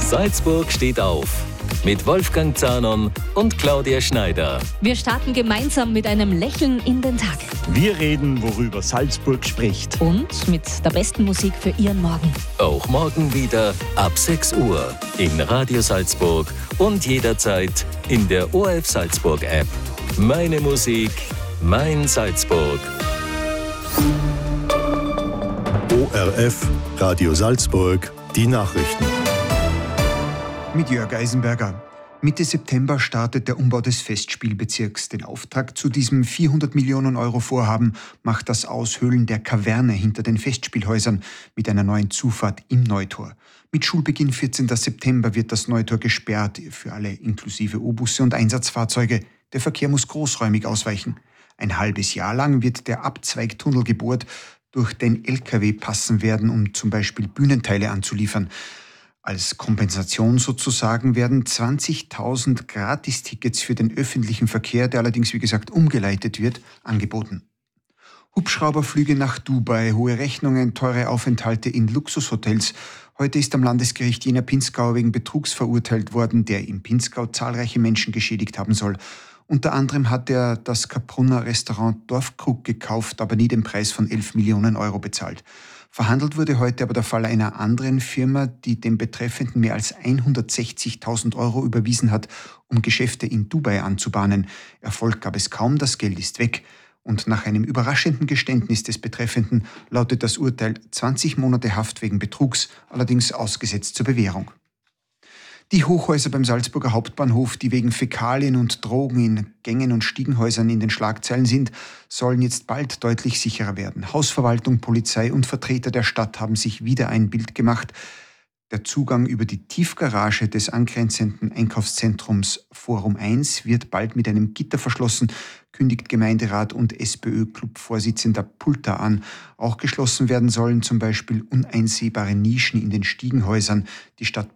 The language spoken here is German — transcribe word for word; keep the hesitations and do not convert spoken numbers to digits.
Salzburg steht auf. Mit Wolfgang Zahnon und Claudia Schneider. Wir starten gemeinsam mit einem Lächeln in den Tag. Wir reden, worüber Salzburg spricht. Und mit der besten Musik für Ihren Morgen. Auch morgen wieder ab sechs Uhr in Radio Salzburg und jederzeit in der O R F Salzburg App. Meine Musik, mein Salzburg. O R F, Radio Salzburg, die Nachrichten. Mit Jörg Eisenberger. Mitte September startet der Umbau des Festspielbezirks. Den Auftakt zu diesem vierhundert Millionen Euro Vorhaben macht das Aushöhlen der Kaverne hinter den Festspielhäusern mit einer neuen Zufahrt im Neutor. Mit Schulbeginn vierzehnten September wird das Neutor gesperrt für alle inklusive O-Busse und Einsatzfahrzeuge. Der Verkehr muss großräumig ausweichen. Ein halbes Jahr lang wird der Abzweigtunnel gebohrt, durch den L K W passen werden, um zum Beispiel Bühnenteile anzuliefern. Als Kompensation sozusagen werden zwanzigtausend Gratistickets für den öffentlichen Verkehr, der allerdings wie gesagt umgeleitet wird, angeboten. Hubschrauberflüge nach Dubai, hohe Rechnungen, teure Aufenthalte in Luxushotels. Heute ist am Landesgericht Jena Pinzgau wegen Betrugs verurteilt worden, der in Pinzgau zahlreiche Menschen geschädigt haben soll. Unter anderem hat er das Kaprunner Restaurant Dorfkrug gekauft, aber nie den Preis von elf Millionen Euro bezahlt. Verhandelt wurde heute aber der Fall einer anderen Firma, die dem Betreffenden mehr als hundertsechzigtausend Euro überwiesen hat, um Geschäfte in Dubai anzubahnen. Erfolg gab es kaum, das Geld ist weg. Und nach einem überraschenden Geständnis des Betreffenden lautet das Urteil zwanzig Monate Haft wegen Betrugs, allerdings ausgesetzt zur Bewährung. Die Hochhäuser beim Salzburger Hauptbahnhof, die wegen Fäkalien und Drogen in Gängen und Stiegenhäusern in den Schlagzeilen sind, sollen jetzt bald deutlich sicherer werden. Hausverwaltung, Polizei und Vertreter der Stadt haben sich wieder ein Bild gemacht. Der Zugang über die Tiefgarage des angrenzenden Einkaufszentrums Forum eins wird bald mit einem Gitter verschlossen, kündigt Gemeinderat und SPÖ-Clubvorsitzender Pulter an. Auch geschlossen werden sollen zum Beispiel uneinsehbare Nischen in den Stiegenhäusern. Die Stadt